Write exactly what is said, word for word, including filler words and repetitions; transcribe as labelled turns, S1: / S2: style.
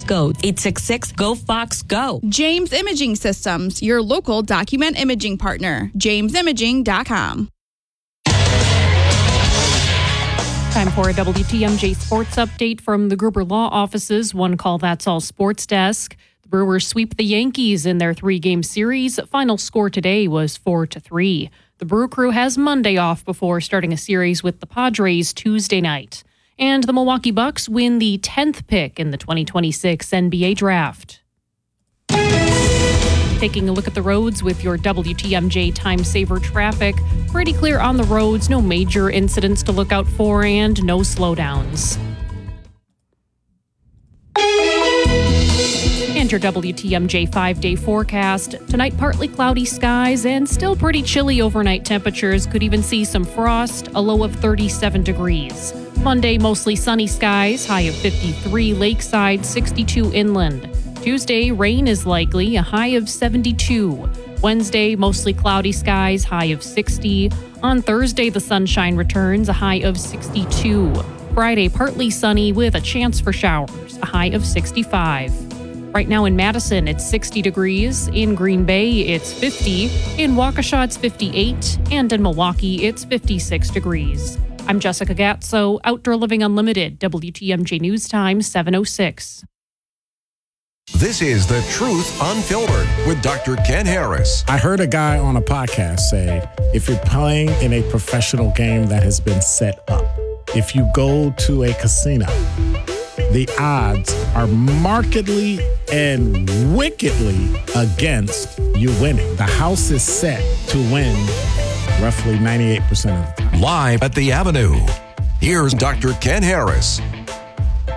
S1: Go. eight six six, G O, Fox, Go.
S2: James Imaging Systems, your local document imaging partner. james imaging dot com.
S3: Time for a W T M J Sports update from the Gruber Law Office's One Call That's All Sports Desk. The Brewers sweep the Yankees in their three-game series. Final score today was four to three. The Brew Crew has Monday off before starting a series with the Padres Tuesday night. And the Milwaukee Bucks win the tenth pick in the twenty twenty-six N B A Draft. Taking a look at the roads with your W T M J Time Saver traffic. Pretty clear on the roads, no major incidents to look out for, and no slowdowns. And your W T M J five-day forecast. Tonight, partly cloudy skies and still pretty chilly overnight temperatures. Could even see some frost, a low of thirty-seven degrees. Monday, mostly sunny skies, high of fifty-three lakeside, sixty-two inland. Tuesday, rain is likely, a high of seventy-two. Wednesday, mostly cloudy skies, high of sixty. On Thursday, the sunshine returns, a high of sixty-two. Friday, partly sunny with a chance for showers, a high of sixty-five. Right now in Madison, it's sixty degrees. In Green Bay, it's fifty. In Waukesha, it's fifty-eight. And in Milwaukee, it's fifty-six degrees. I'm Jessica Gatso, Outdoor Living Unlimited, W T M J News Time, seven oh six.
S4: This is The Truth Unfiltered with Doctor Ken Harris.
S5: I heard a guy on a podcast say, if you're playing in a professional game that has been set up, if you go to a casino, the odds are markedly and wickedly against you winning. The house is set to win roughly ninety-eight percent of the time.
S4: Live at the Avenue, here's Doctor Ken Harris.